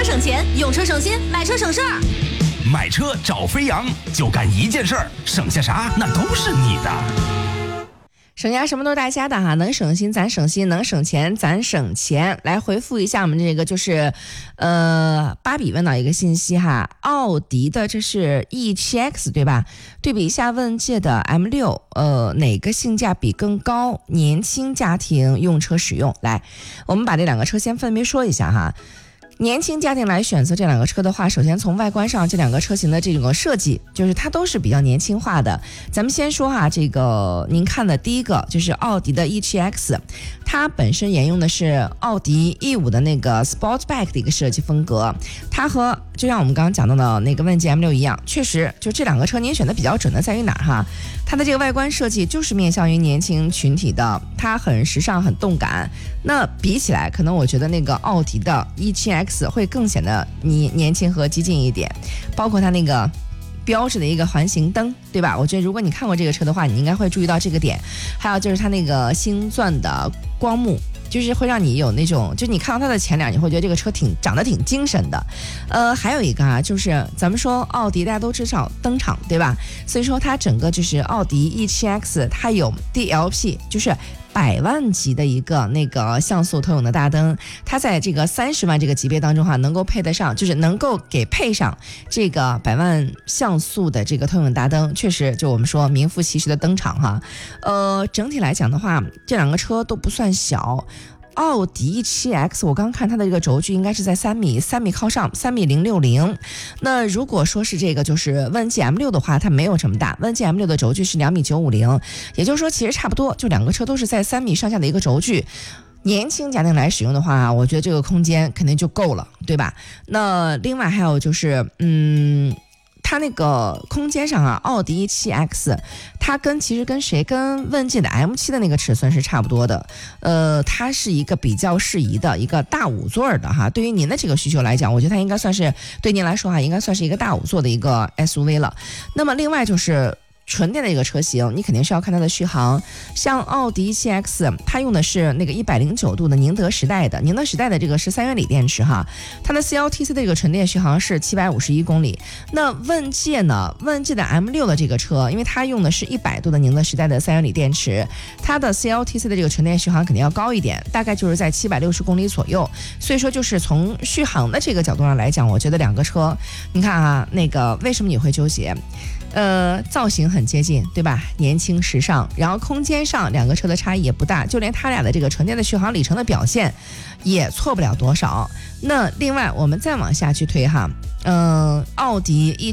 车省钱，用车省心，买车省事儿。 买车找飞扬，就干一件事儿，省下啥那都是你的。 省下什么都是大家的哈，能省心咱省心，能省钱咱省钱。来回复一下我们这个就是芭比问到一个信息哈，奥迪的这是 E7X 对吧？对比一下问界的 M6，哪个性价比更高？年轻家庭用车使用。来，我们把这两个车先分别说一下哈。年轻家庭来选择这两个车的话，首先从外观上，这两个车型的这个设计，就是它都是比较年轻化的。咱们先说哈，这个您看的第一个就是奥迪的 E7X， 它本身沿用的是奥迪 E5 的那个 Sportback 的一个设计风格。它和就像我们刚刚讲到的那个问界 M6 一样，确实就这两个车您选的比较准的在于哪儿哈？它的这个外观设计就是面向于年轻群体的，它很时尚很动感。那比起来，可能我觉得那个奥迪的 E7X 会更显得你年轻和激进一点，包括它那个标志的一个环形灯，对吧？我觉得如果你看过这个车的话，你应该会注意到这个点。还有就是它那个星钻的光幕，就是会让你有那种，就你看到它的前脸，你会觉得这个车长得挺精神的。还有一个啊，就是咱们说奥迪大家都知道灯厂，对吧？所以说它整个就是奥迪 E7X， 它有 DLP， 就是100万级的一个那个像素投影的大灯，它在这个30万这个级别当中哈，能够配得上，就是能够给配上这个100万像素的这个投影大灯，确实就我们说名副其实的灯厂哈。整体来讲的话，这两个车都不算小。奥迪 7X 我刚看它的这个轴距应该是在3米靠上，3米060。那如果说是这个就是问界 M6 的话，它没有这么大，问界 M6 的轴距是2米950，也就是说其实差不多，就两个车都是在3米上下的一个轴距。年轻家庭来使用的话，我觉得这个空间肯定就够了，对吧？那另外还有就是它那个空间上啊，奥迪 7X 它其实跟谁跟问界的 M7 的那个尺寸是差不多的。它是一个比较适宜的一个大5座的哈，对于您的这个需求来讲，我觉得它应该算是对您来说哈，应该算是一个大5座的一个 SUV 了。那么另外就是纯电的一个车型，你肯定是要看它的续航。像奥迪 7X 它用的是那个109度的宁德时代的这个是3元锂电池哈，它的 4.1TC 的这个纯电续航是751公里。那问界呢，问界的 M6 的这个车，因为它用的是100度的宁德时代的3元锂电池，它的 4.1TC 的这个纯电续航肯定要高一点，大概就是在760公里左右。所以说就是从续航的这个角度上来讲，我觉得两个车你看啊，那个为什么你会纠结？造型很接近，对吧？年轻时尚，然后空间上两个车的差异也不大，就连它俩的这个纯电的续航里程的表现也错不了多少。那另外我们再往下去推哈，奥迪